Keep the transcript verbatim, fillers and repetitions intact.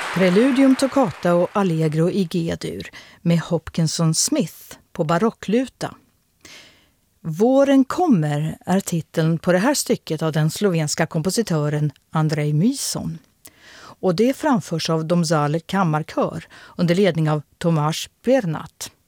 Preludium toccata och allegro i G-dur med Hopkinson Smith på barockluta. Våren kommer är titeln på det här stycket av den slovenska kompositören Andrej Myson. Och det framförs av Domzale kammarkör under ledning av Tomáš Pernat.